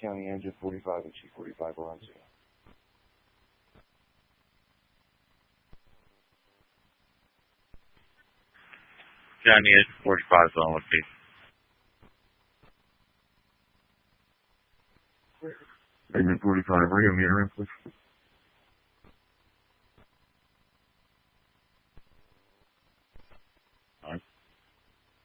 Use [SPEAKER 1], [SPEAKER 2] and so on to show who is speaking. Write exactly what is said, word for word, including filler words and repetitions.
[SPEAKER 1] County Engine forty-five and Chief forty-five are on scene.
[SPEAKER 2] County Engine forty-five is on location.
[SPEAKER 1] Engine forty-five, radiometer in, please.